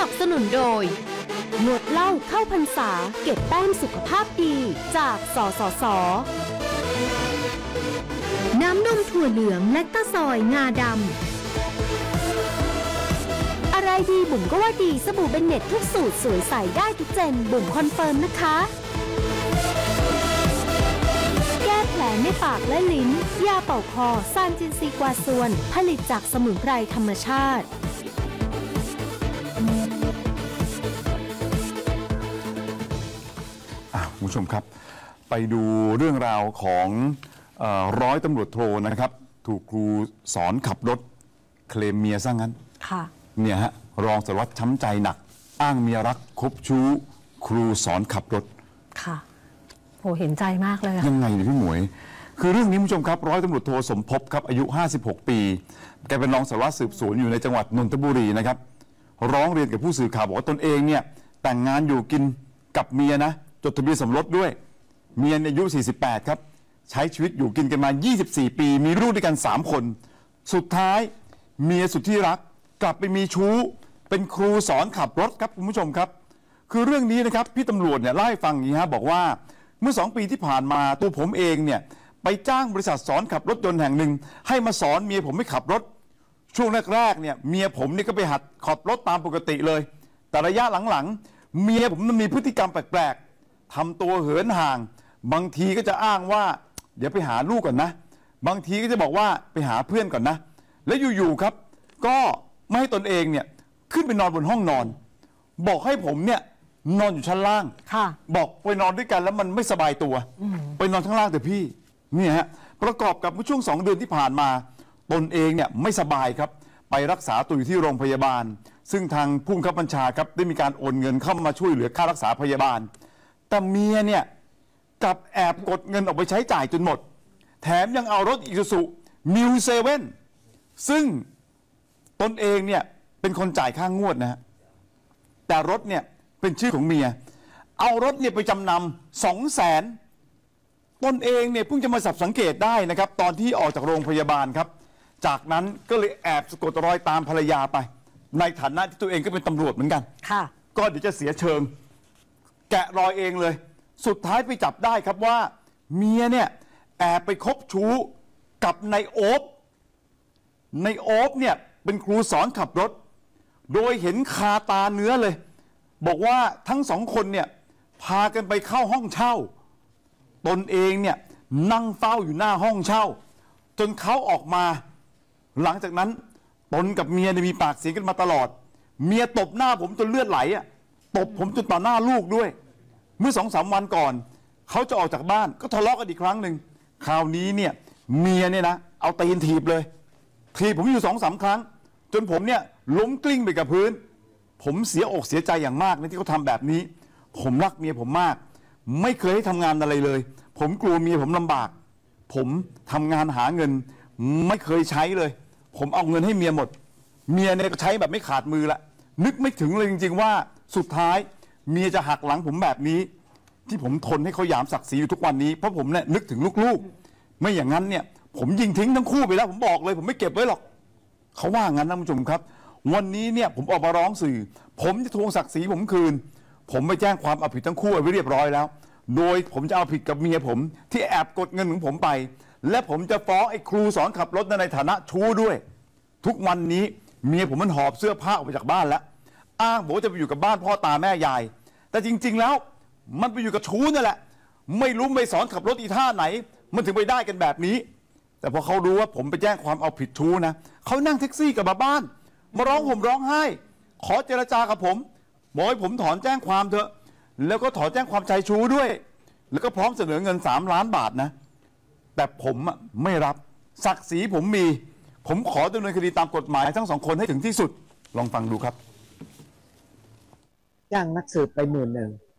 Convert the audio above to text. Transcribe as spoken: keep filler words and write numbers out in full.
นับสนุนโดยงดเหล้าเข้าพรรษาเก็บแต้มสุขภาพดีจากสสส.น้ำนมถั่วเหลืองและตะซอยงาดำอะไรดีบุ๋มก็ว่าดีสบู่เบนเน็ตทุกสูตรสวยใสได้ทุกเจนบุ๋มคอนเฟิร์มนะคะแก้แผลในปากและลิ้นยาเป่าคอซานจินซีกวาซวนผลิตจากสมุนไพรธรรมชาติคุณผู้ชมครับไปดูเรื่องราวของเอ่อร้อยตำรวจโทนะครับถูกครูสอนขับรถเคลมเมียซะงั้นค่ะเนี่ยฮะรองสารวัตรช้ำใจหนักอ้างเมียรักคบชู้ครูสอนขับรถค่ะโหเห็นใจมากเลยยังไงเนี่ยพี่หมวยคือเรื่องนี้คุณผู้ชมครับร้อยตำรวจโทสมภพครับอายุห้าสิบหกปีแกเป็นรองสารวัตรสืบสวนอยู่ในจังหวัดนนทบุรีนะครับร้องเรียนกับผู้สื่อข่าวบอกว่าตนเองเนี่ยแต่งงานอยู่กินกับเมียนะจดทะเบียนสมรสด้วยเมียอายุสี่สิบแปดครับใช้ชีวิตอยู่กินกันมายี่สิบสี่ปีมีลูกด้วยกันสามคนสุดท้ายเมียสุดที่รักกลับไปมีชู้เป็นครูสอนขับรถครับคุณผู้ชมครับคือเรื่องนี้นะครับพี่ตำรวจเนี่ยเล่าให้ฟังอย่างนี้ฮะบอกว่าเมื่อสองปีที่ผ่านมาตัวผมเองเนี่ยไปจ้างบริษัทสอนขับรถยนต์แห่งหนึ่งให้มาสอนเมียผมให้ขับรถช่วงแรกๆเนี่ยเมียผมนี่ก็ไปหัดขับรถตามปกติเลยแต่ระยะหลังๆเมียผมมันมีพฤติกรรมแปลกๆทำตัวเหินห่างบางทีก็จะอ้างว่าเดี๋ยวไปหาลูกก่อนนะบางทีก็จะบอกว่าไปหาเพื่อนก่อนนะแล้วอยู่ๆครับก็ไม่ให้ตนเองเนี่ยขึ้นไปนอนบนห้องนอนบอกให้ผมเนี่ยนอนอยู่ชั้นล่างบอกไปนอนด้วยกันแล้วมันไม่สบายตัวไปนอนข้างล่างเถอะพี่เนี่ยฮะประกอบกับเมื่อช่วงสองเดือนที่ผ่านมาตนเองเนี่ยไม่สบายครับไปรักษาตัวอยู่ที่โรงพยาบาลซึ่งทางผู้บังคับบัญชาครับได้มีการโอนเงินเข้ามาช่วยเหลือค่ารักษาพยาบาลแต่เมียเนี่ยกลับแอบกดเงินออกไปใช้จ่ายจนหมดแถมยังเอารถอิซูซุมิวเซเว่นซึ่งตนเองเนี่ยเป็นคนจ่ายค่างวดนะฮะแต่รถเนี่ยเป็นชื่อของเมียเอารถเนี่ยไปจำนำสองแสนตนเองเนี่ยเพิ่งจะมาสับสังเกตได้นะครับตอนที่ออกจากโรงพยาบาลครับจากนั้นก็เลยแอบสะกดรอยตามภรรยาไปในฐานะที่ตัวเองก็เป็นตำรวจเหมือนกันค่ะก็เดี๋ยวจะเสียเชิงแกะรอยเองเลยสุดท้ายไปจับได้ครับว่าเมียเนี่ยแอบไปคบชู้กับนายโอ๊บนายโอ๊บเนี่ยเป็นครูสอนขับรถโดยเห็นคาตาเนื้อเลยบอกว่าทั้งสองคนเนี่ยพากันไปเข้าห้องเช่าตนเองเนี่ยนั่งเฝ้าอยู่หน้าห้องเช่าจนเขาออกมาหลังจากนั้นตนกับเมียมีปากเสียงกันมาตลอดเมียตบหน้าผมจนเลือดไหลอ่ะตบผมจนต่อหน้าลูกด้วยเมื่อสองสามวันก่อนเขาจะออกจากบ้านก็ทะเลาะกันอีกครั้งหนึ่งคราวนี้เนี่ยเมียเนี่ยนะเอาตีนถีบเลยถีบผมอยู่สองสามครั้งจนผมเนี่ยล้มกลิ้งไปกับพื้นผมเสียอกเสียใจอย่างมากนะที่เขาทำแบบนี้ผมรักเมียผมมากไม่เคยให้ทำงานอะไรเลยผมกลัวเมียผมลำบากผมทำงานหาเงินไม่เคยใช้เลยผมเอาเงินให้เมียหมดเมียเนี่ยก็ใช้แบบไม่ขาดมือละนึกไม่ถึงเลยจริงๆว่าสุดท้ายเมียจะหักหลังผมแบบนี้ที่ผมทนให้เขาหยามศักดิ์ศรีอยู่ทุกวันนี้เพราะผมเนี่ยนึกถึงลูกๆไม่อย่างนั้นเนี่ยผมยิงทิ้งทั้งคู่ไปแล้วผมบอกเลยผมไม่เก็บไว้หรอกเขาว่างั้นนะคุณผู้ชมครับวันนี้เนี่ยผมออกมาร้องสื่อผมจะทวงศักดิ์ศรีผมคืนผมไปแจ้งความเอาผิดทั้งคู่ไว้เรียบร้อยแล้วโดยผมจะเอาผิดกับเมียผมที่แอบกดเงินของผมไปและผมจะฟ้องไอ้ครูสอนขับรถในฐานะชู้ด้วยทุกวันนี้เมียผมมันหอบเสื้อผ้าออกไปจากบ้านแล้วอ้างบอกว่าจะไปอยู่กับบ้านพ่อตาแม่ยายแต่จริงๆแล้วมันไปอยู่กับชู้นั่นแหละไม่รู้ไปสอนขับรถอีท่าไหนมันถึงไปได้กันแบบนี้แต่พอเขารู้ว่าผมไปแจ้งความเอาผิดชู้นะเขานั่งแท็กซี่กลับมาบ้านมาร้องห่มร้องไห้ขอเจรจากับผมบอกให้ผมถอนแจ้งความเถอะแล้วก็ถอนแจ้งความชายชู้ด้วยแล้วก็พร้อมเสนอเงินสามล้านบาทนะแต่ผมไม่รับศักดิ์ศรีผมมีผมขอดำเนินคดีตามกฎหมายทั้งสองคนให้ถึงที่สุดลองฟังดูครับจ้างนักสืบไปหมื่นหนึ่ง